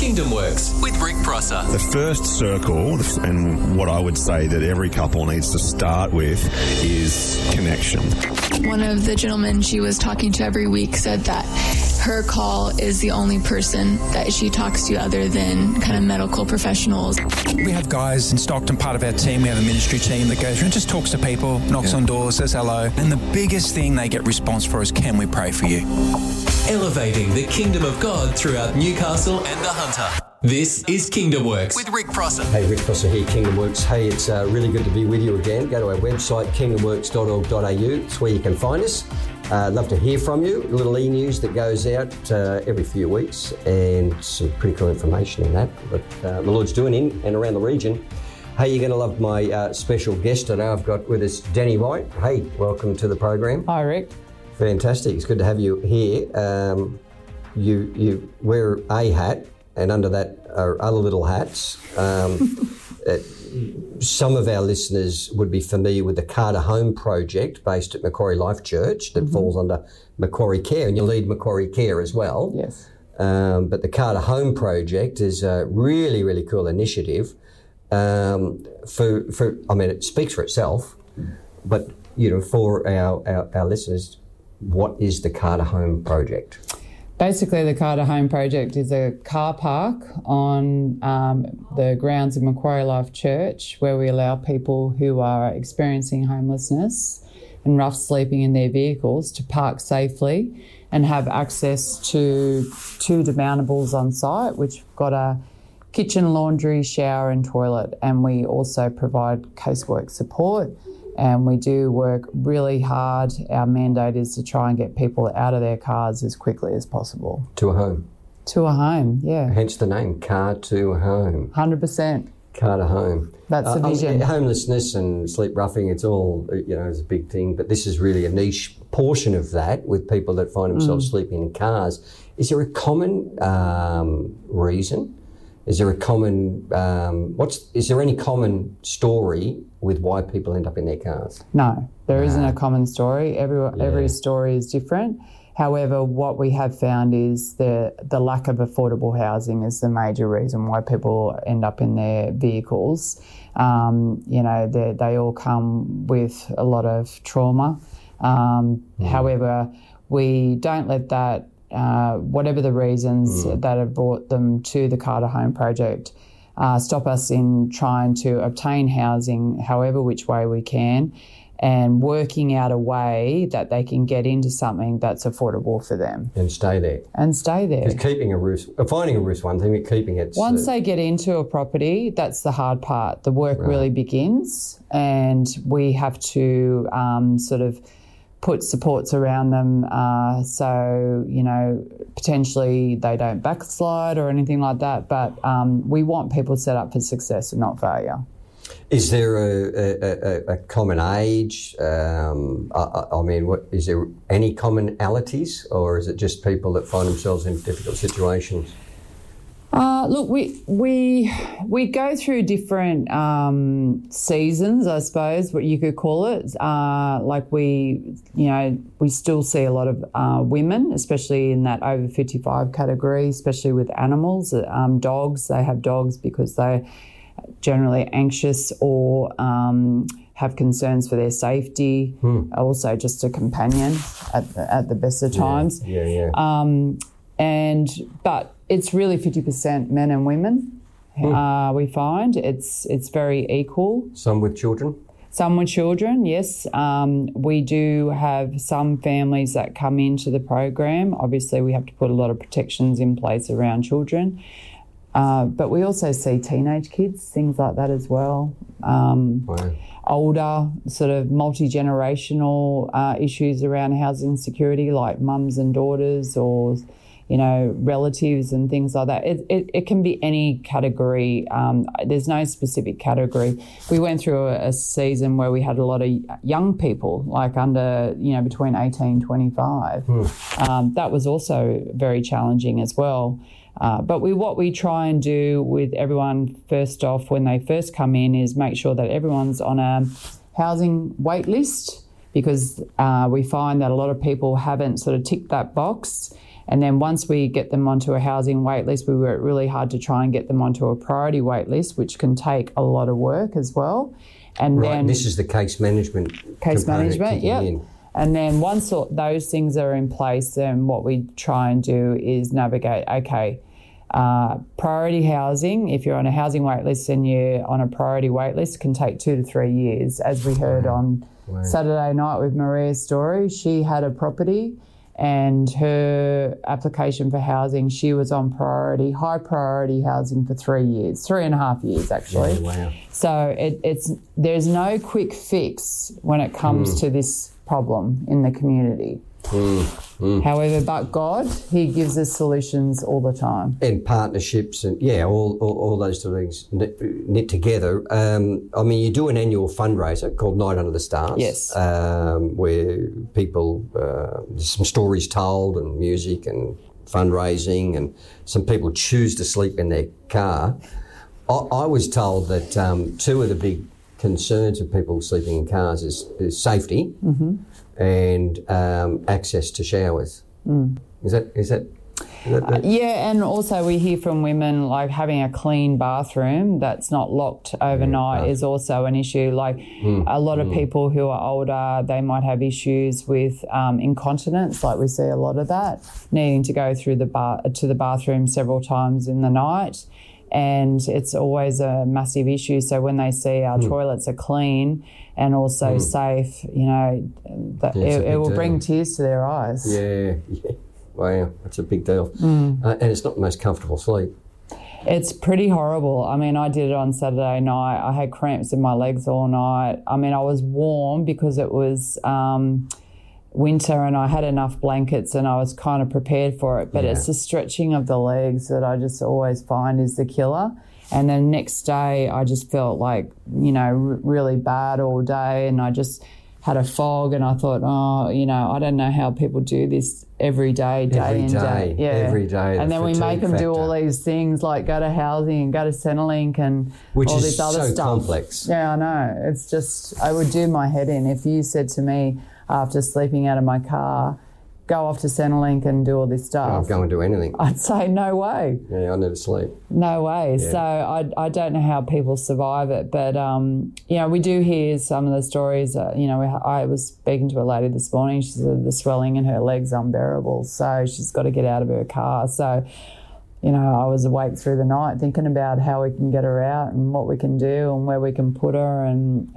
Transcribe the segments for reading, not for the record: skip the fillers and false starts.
Kingdom Works with Rick Prosser. The first circle, and what I would say that every couple needs to start with, is connection. One of the gentlemen she was talking to every week said that her call is the only person that she talks to other than kind of medical professionals. We have guys in Stockton, part of our team. We have a ministry team that goes through and just talks to people, knocks on doors, says hello. And the biggest thing they get response for is, can we pray for you? Elevating the kingdom of God throughout Newcastle and the Hunter. This is Kingdom Works with Rick Prosser. Hey, Rick Prosser here, Kingdom Works. Hey, it's really good to be with you again. Go to our website, kingdomworks.org.au. It's where you can find us. Love to hear from you. A little e-news that goes out every few weeks and some pretty cool information in that. But the Lord's doing in and around the region. Hey, you're going to love my special guest today. I've got with us Danny White. Hey, welcome to the program. Hi, Rick. Fantastic. It's good to have you here. You wear a hat, and under that are other little hats. Some of our listeners would be familiar with the Carter Home Project based at Macquarie Life Church that falls under Macquarie Care, and you lead Macquarie Care as well. Yes. But the Carter Home Project is a really, really cool initiative. It speaks for itself, but for our listeners, what is the Carter Home Project? Basically, the Carter Home Project is a car park on the grounds of Macquarie Life Church where we allow people who are experiencing homelessness and rough sleeping in their vehicles to park safely and have access to 2 demountables on site, which have got a kitchen, laundry, shower and toilet. And we also provide casework support. And we do work really hard. Our mandate is to try and get people out of their cars as quickly as possible. To a home. To a home, yeah. Hence the name, Car to Home. 100%. Car to Home. That's the vision. Homelessness and sleep roughing, it's all, is a big thing, but this is really a niche portion of that with people that find themselves sleeping in cars. Is there a common reason? Is there a common, is there any common story with why people end up in their cars? No, there isn't a common story. Every story is different. However, what we have found is the lack of affordable housing is the major reason why people end up in their vehicles. They all come with a lot of trauma. However, we don't let that whatever the reasons that have brought them to the Carter Home Project, stop us in trying to obtain housing however which way we can and working out a way that they can get into something that's affordable for them. And stay there. Because keeping a roof, finding a roof's one thing, but keeping it... Once they get into a property, that's the hard part. The work really begins, and we have to sort of put supports around them so, potentially they don't backslide or anything like that. But we want people set up for success and not failure. Is there a common age? Is there any commonalities, or is it just people that find themselves in difficult situations? Look, we go through different seasons, I suppose, what you could call it. We still see a lot of women, especially in that over 55 category, especially with animals, dogs. They have dogs because they're generally anxious or have concerns for their safety. Also, just a companion at the best of times. But it's really 50% men and women. We find it's very equal. Some with children? Some with children, yes. We do have some families that come into the program. Obviously, we have to put a lot of protections in place around children. But we also see teenage kids, things like that as well. Older, sort of multi-generational issues around housing insecurity, like mums and daughters or relatives and things like that. It can be any category. There's no specific category. We went through a season where we had a lot of young people, like under, between 18 and 25. That was also very challenging as well. But what we try and do with everyone, first off, when they first come in, is make sure that everyone's on a housing wait list, because we find that a lot of people haven't sort of ticked that box. And then once we get them onto a housing wait list, we work really hard to try and get them onto a priority wait list, which can take a lot of work as well. And right, then this is the case management. Yeah. And then once those things are in place, then what we try and do is navigate, priority housing, if you're on a housing wait list and you're on a priority wait list, can take 2 to 3 years. As we heard on Saturday night with Maria's story, she had a property and her application for housing, she was on high priority housing for 3 years, 3.5 years actually. Yeah, wow. So there's no quick fix when it comes to this problem in the community. However, but God, He gives us solutions all the time. And partnerships and, all those sort of things knit together. I mean, you do an annual fundraiser called Night Under the Stars. Yes. Where people, there's some stories told and music and fundraising, and some people choose to sleep in their car. I was told that 2 of the big concerns of people sleeping in cars is safety and access to showers. Is that yeah, and also we hear from women like having a clean bathroom that's not locked overnight is also an issue. Like a lot of people who are older, they might have issues with incontinence, like we see a lot of that, needing to go through to the bathroom several times in the night. And it's always a massive issue. So when they see our toilets are clean and also safe, it will bring tears to their eyes. Yeah. Wow, that's a big deal. And it's not the most comfortable sleep. It's pretty horrible. I mean, I did it on Saturday night. I had cramps in my legs all night. I mean, I was warm because it was winter and I had enough blankets and I was kind of prepared for it, but it's the stretching of the legs that I just always find is the killer. And then next day I just felt like, really bad all day, and I just had a fog, and I thought, I don't know how people do this every day, day in, day. Yeah. Every day. And then we make them do all these things like go to housing and go to Centrelink and which all is this other so stuff. Complex. Yeah, I know. It's just, I would do my head in if you said to me after sleeping out of my car, go off to Centrelink and do all this stuff. I'll go and do anything. I'd say no way. Yeah, I need to sleep. No way. Yeah. So I don't know how people survive it, but we do hear some of the stories. I was speaking to a lady this morning. She said the swelling in her legs unbearable, so she's got to get out of her car. So, I was awake through the night thinking about how we can get her out and what we can do and where we can put her, and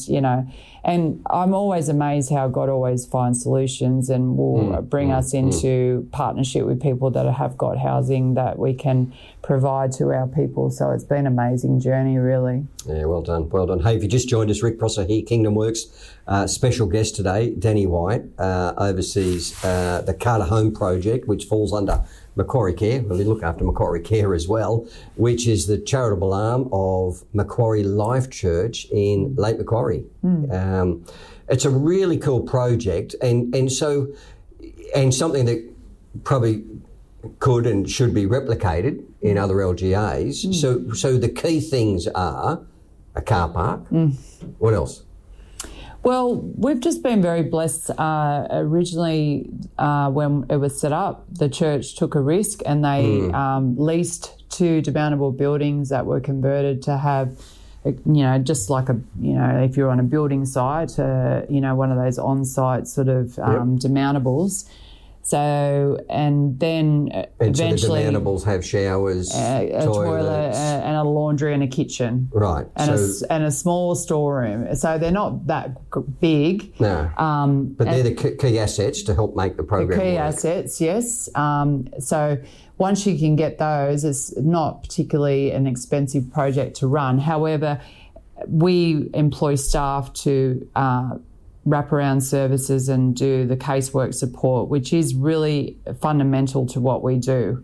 I'm always amazed how God always finds solutions and will bring us into partnership with people that have got housing that we can provide to our people. So it's been an amazing journey, really. Yeah, well done, well done. Hey, if you just joined us, Rick Prosser here, Kingdom Works. Special guest today, Danny White, oversees the Carter Home Project, which falls under Macquarie Care. Well, they look after Macquarie Care as well, which is the charitable arm of Macquarie Life Church in Lake Macquarie. It's a really cool project, and something that probably could and should be replicated in other LGAs. So the key things are a car park. What else? Well, we've just been very blessed. Originally, when it was set up, the church took a risk and they leased 2 demountable buildings that were converted to have, just like if you're on a building site, one of those on-site sort of demountables. So, and then eventually... So the demountables have showers, a toilet and a laundry and a kitchen. Right. And a small storeroom. So they're not that big. No. But they're the key assets to help make the program work. Key assets, yes. So once you can get those, it's not particularly an expensive project to run. However, we employ staff to... wraparound services and do the casework support, which is really fundamental to what we do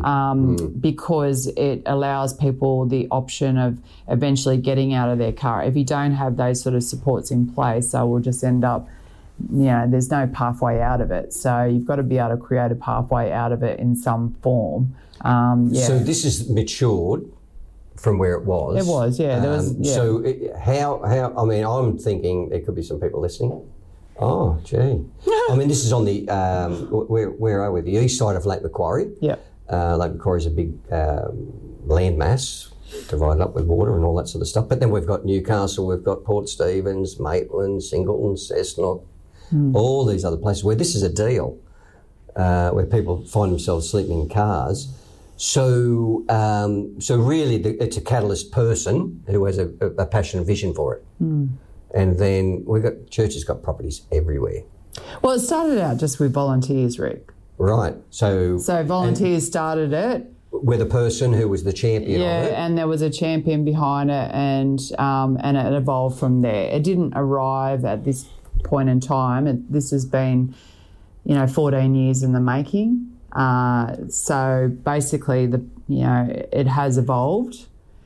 because it allows people the option of eventually getting out of their car. If you don't have those sort of supports in place, so we'll just end up, there's no pathway out of it. So you've got to be able to create a pathway out of it in some form. So this is matured from where it was. It was, yeah. So how? I mean, I'm thinking there could be some people listening Oh, gee. I mean, this is on the, where are we? The east side of Lake Macquarie. Yeah. Lake Macquarie is a big landmass divided up with water and all that sort of stuff. But then we've got Newcastle, we've got Port Stephens, Maitland, Singleton, Cessnock, all these other places where this is a deal, where people find themselves sleeping in cars. So really, it's a catalyst person who has a passion and vision for it. And then churches got properties everywhere. Well, it started out just with volunteers, Rick. Right. So volunteers started it. With a person who was the champion of it. Yeah, and there was a champion behind it, and it evolved from there. It didn't arrive at this point in time. This has been, 14 years in the making. So basically, it has evolved,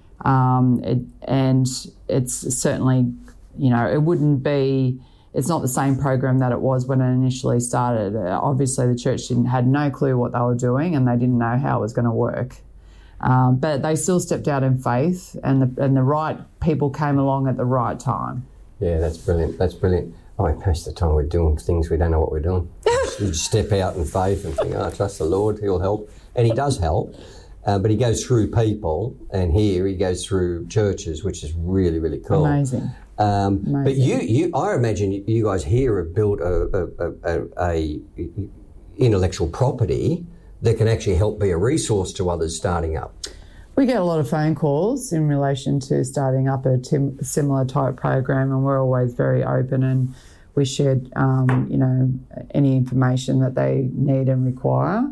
and it's certainly, it wouldn't be. It's not the same program that it was when it initially started. Obviously, the church had no clue what they were doing, and they didn't know how it was going to work. But they still stepped out in faith, and the right people came along at the right time. Yeah, that's brilliant. That's brilliant. Most of the time we're doing things we don't know what we're doing. You just step out in faith and think, trust the Lord, He'll help. And He does help, but He goes through people, and here He goes through churches, which is really, really cool. Amazing. But I imagine you guys here have built a intellectual property that can actually help be a resource to others starting up. We get a lot of phone calls in relation to starting up a similar type program, and we're always very open, and we share, any information that they need and require.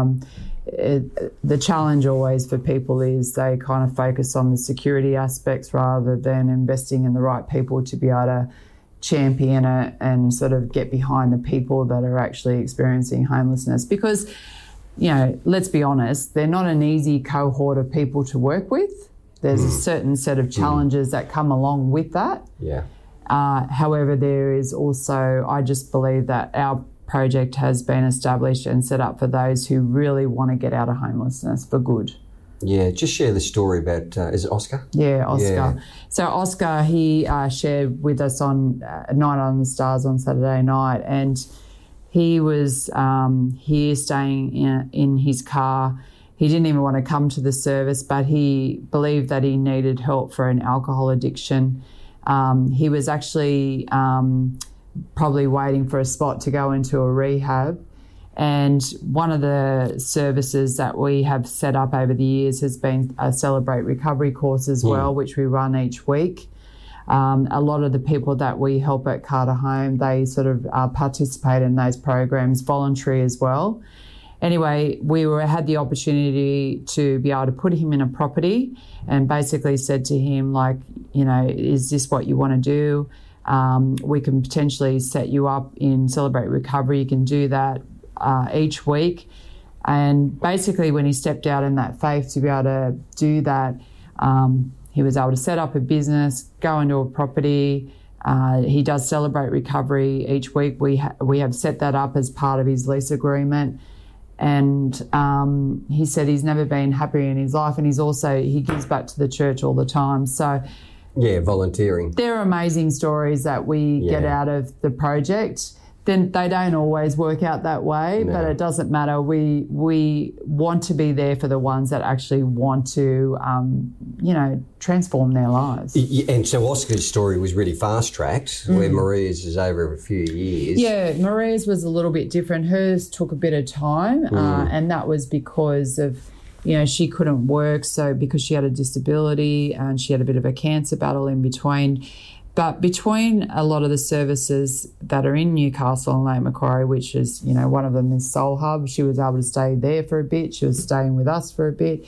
The challenge always for people is they kind of focus on the security aspects rather than investing in the right people to be able to champion it and sort of get behind the people that are actually experiencing homelessness. Because, let's be honest, they're not an easy cohort of people to work with. There's a certain set of challenges that come along with that. Yeah. However, there is also, I just believe that our project has been established and set up for those who really want to get out of homelessness for good. Yeah, just share the story about, is it Oscar? Yeah, Oscar. Yeah. So Oscar, he shared with us on Night on the Stars on Saturday night, and he was here staying in his car. He didn't even want to come to the service, but he believed that he needed help for an alcohol addiction. He was actually probably waiting for a spot to go into a rehab. And one of the services that we have set up over the years has been a Celebrate Recovery course as well, which we run each week. A lot of the people that we help at Carter Home, they sort of participate in those programs, voluntary as well. Anyway, we had the opportunity to be able to put him in a property and basically said to him, is this what you want to do? We can potentially set you up in Celebrate Recovery. You can do that each week. And basically when he stepped out in that faith to be able to do that, he was able to set up a business, go into a property. He does Celebrate Recovery each week. We have set that up as part of his lease agreement. And he said he's never been happier in his life, and he gives back to the church all the time. So yeah, volunteering. There are amazing stories that we get out of the project. Then they don't always work out that way, but it doesn't matter. We want to be there for the ones that actually want to, transform their lives. And so Oscar's story was really fast-tracked, where Maria's is over a few years. Yeah, Maria's was a little bit different. Hers took a bit of time, and that was because of, she couldn't work, so because she had a disability and she had a bit of a cancer battle in between. But between a lot of the services that are in Newcastle and Lake Macquarie, which is, one of them is Soul Hub, she was able to stay there for a bit. She was staying with us for a bit.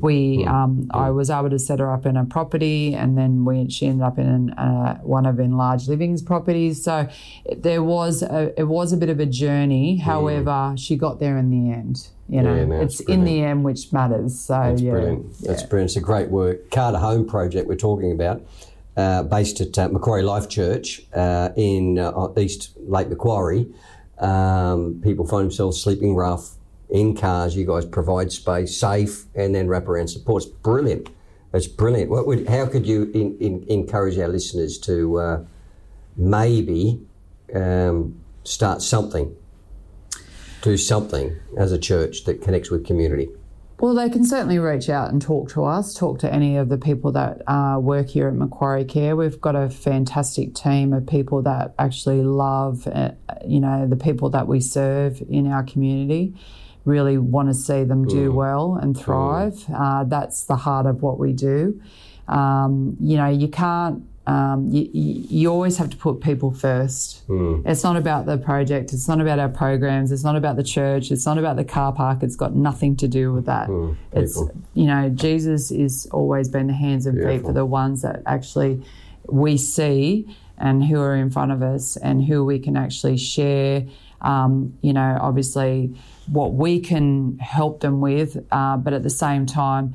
I was able to set her up in a property, and then she ended up in one of Enlarged Living's properties. So it was a bit of a journey. However, she got there in the end. It's brilliant. In the end which matters. So that's brilliant. That's brilliant. It's a great work. Carter Home project we're talking about. Based at Macquarie Life Church in East Lake Macquarie. People find themselves sleeping rough in cars. You guys provide space, safe, and then wraparound support. It's brilliant. It's brilliant. How could you encourage our listeners to maybe start something, do something as a church that connects with community? Well, they can certainly reach out and talk to us, talk to any of the people that work here at Macquarie Care. We've got a fantastic team of people that actually love, the people that we serve in our community, really want to see them do well and thrive. That's the heart of what we do. You can't, you always have to put people first. It's not about the project, it's not about our programs, it's not about the church, it's not about the car park, it's got nothing to do with that. It's, Jesus is always been the hands and feet for the ones that actually we see and who are in front of us and who we can actually share, obviously what we can help them with, but at the same time,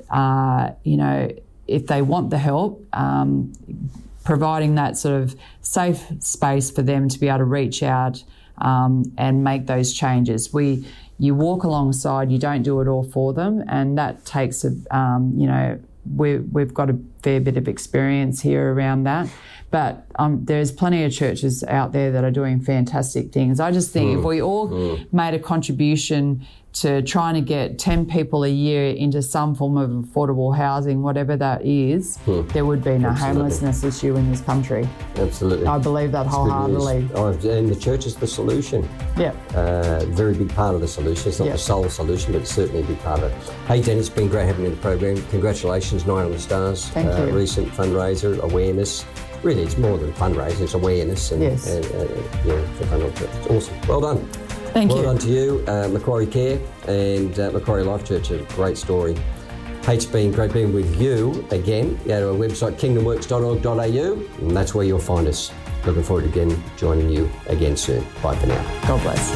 if they want the help, providing that sort of safe space for them to be able to reach out and make those changes. You walk alongside, you don't do it all for them, and that takes we've got a fair bit of experience here around that. But there's plenty of churches out there that are doing fantastic things. I just think if we all made a contribution to trying to get 10 people a year into some form of affordable housing, whatever that is, there would be no homelessness issue in this country. Absolutely. I believe that wholeheartedly. And the church is the solution. Yeah. Very big part of the solution. It's not the sole solution, but it's certainly a big part of it. Hey, Dennis, it's been great having you in the program. Congratulations, 9 on the Stars. Thank you. Recent fundraiser, awareness. Really, it's more than fundraising, it's awareness. And, yes. It's awesome. Well done. Thank you. Well done to you, Macquarie Care and Macquarie Life Church. A great story. Hey, it's been great being with you again. Go to our website, kingdomworks.org.au, and that's where you'll find us. Looking forward to again joining you again soon. Bye for now. God bless.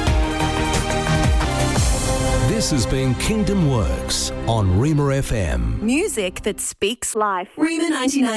This has been Kingdom Works on Rima FM. Music that speaks life. Rima 99.